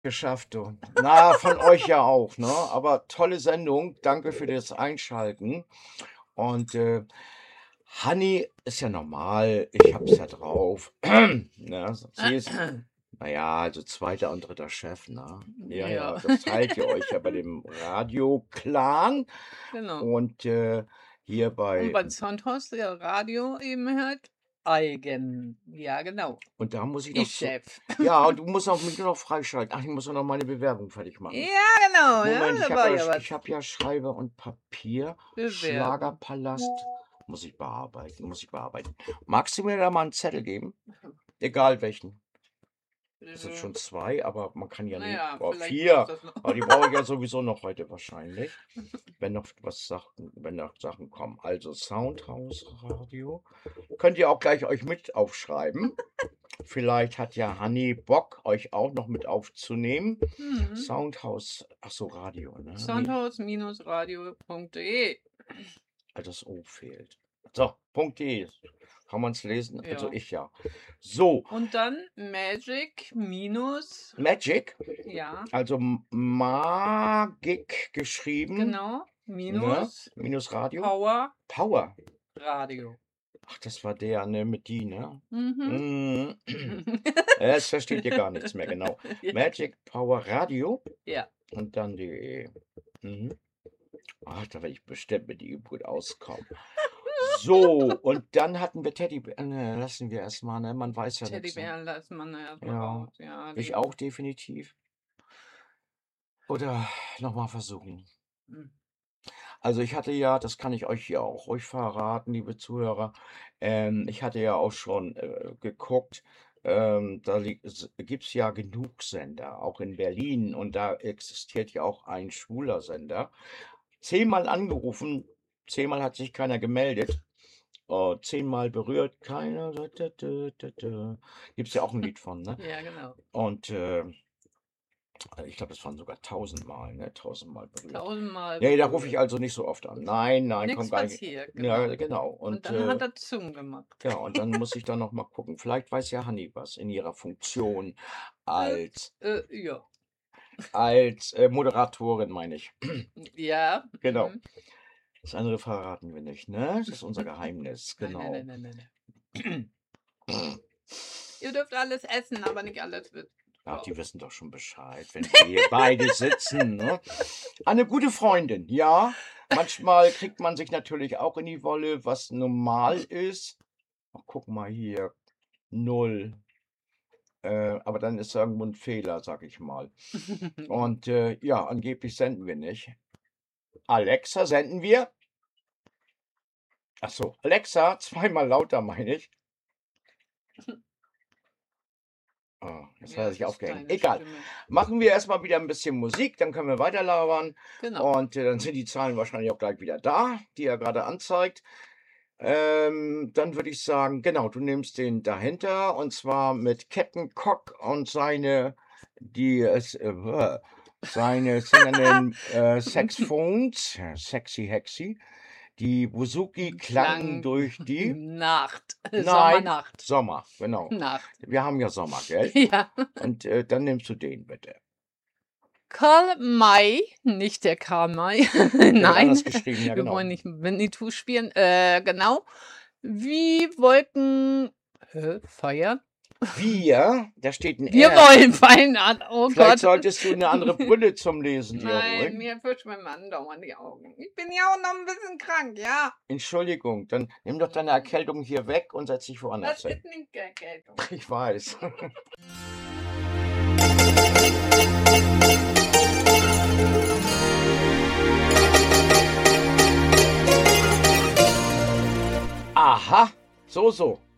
Geschafft, du. Na, von euch ja auch, ne? Aber tolle Sendung. Danke für das Einschalten. Und Hanni ist ja normal. Ich hab's ja drauf. Ne? Sie ist, naja, also zweiter und dritter Chef, ne? Ja, Ja. das teilt ihr euch ja bei dem Radio-Clan. Genau. Und hier Und bei. beim Soundhaus, der Radio eben halt eigen. Ja, genau. Und da muss ich noch Ich Chef. Ja, und du musst auch mich nur noch freischalten. Ach, ich muss auch noch meine Bewerbung fertig machen. Ja, genau. Ja, Moment, da ich war habe ja was. ich hab ja Schreiber und Papier. Bewerbung. Schlagerpalast. Muss ich bearbeiten. Magst du mir da mal einen Zettel geben? Egal welchen. Das sind schon 2, aber man kann ja nie. Naja, Oh, vielleicht 4. brauchst du das noch. Aber die brauche ich ja sowieso noch heute wahrscheinlich. Wenn noch Sachen kommen. Also Soundhaus Radio. Könnt ihr auch gleich euch mit aufschreiben. Vielleicht hat ja Hanni Bock, euch auch noch mit aufzunehmen. Mhm. Soundhaus, ach so, Radio, ne? Soundhaus-radio.de. Also das O fehlt. So, .de. Kann man es lesen? Also Ja. ich ja. So, Und dann Magic minus, Magic, ja, also Magic geschrieben, genau, minus minus Radio. Power Power. Radio. Ach, das war der, ne, mit die, ne? Mhm. Jetzt versteht ihr gar nichts mehr, genau. Ja. Magic Power Radio Ja. und dann de. Ach, da werde ich bestimmt mit ihm gut auskommen. So, und dann hatten wir Teddybär. Ne, lassen wir erstmal, ne? Man weiß ja nichts. Ne? Teddybären lassen wir erstmal Ja, raus. Ja, ich die. auch definitiv. Oder nochmal versuchen. Hm. Also ich hatte ja, das kann ich euch hier auch ruhig verraten, liebe Zuhörer, ich hatte ja auch schon geguckt, da gibt es ja genug Sender, auch in Berlin, und da existiert ja auch ein schwuler Sender. 10-mal angerufen, 10-mal hat sich keiner gemeldet. 10-mal berührt keiner. Gibt es ja auch ein Lied von, ne? Ja, genau. Und ich glaube, das waren sogar 1000-mal, ne? 1000-mal berührt. 1000-mal Nee, da rufe berührt. ich also nicht so oft an. Nein, Nichts kommt gar nicht. passiert, Ja, genau. genau. Und dann hat er Zoom gemacht. Ja, und dann muss ich da noch mal gucken. Vielleicht weiß ja Hanni was in ihrer Funktion als Ja. Moderatorin, meine ich. Ja. Genau. Mhm. Das andere verraten wir nicht, ne? Das ist unser Geheimnis, genau. Nein. Ihr dürft alles essen, aber nicht alles wissen. Ach, die wissen doch schon Bescheid, wenn wir hier beide sitzen, ne? Eine gute Freundin, ja. Manchmal kriegt man sich natürlich auch in die Wolle, was normal ist. Ach, guck mal hier, 0. Aber dann ist irgendwo ein Fehler, sag ich mal. Und ja, angeblich senden wir nicht. Alexa, senden wir? Ach so, Alexa, 2-mal lauter, meine ich. Oh, jetzt hat er sich aufgehängt. Egal. Stimme. Machen wir erstmal wieder ein bisschen Musik, dann können wir weiter labern. Genau. Und dann sind die Zahlen wahrscheinlich auch gleich wieder da, die er gerade anzeigt. Dann würde ich sagen, genau, du nimmst den dahinter, und zwar mit Captain Cock und seine zingernden Saxophones, sexy hexy. Die Buzuki klangen durch die Nacht. Nein, Sommernacht. Sommer, genau. Nacht. Wir haben ja Sommer, gell? Ja. Und dann nimmst du den bitte. Karl May, nicht der Karl May. Nein, anders geschrieben, ja, wir genau. wollen nicht Winnetou spielen. Genau. Wie Wolken feiern. Wir, da steht ein Wir R. wollen feiern an. Oh Vielleicht Gott. solltest du eine andere Brille zum Lesen dir Nein, holen. mir fischt mein Mann dauernd die Augen. Ich bin ja auch noch ein bisschen krank, ja. Entschuldigung, dann nimm doch deine Erkältung hier weg und setz dich woanders Das hin. ist nicht Erkältung. Ich weiß. Aha, so.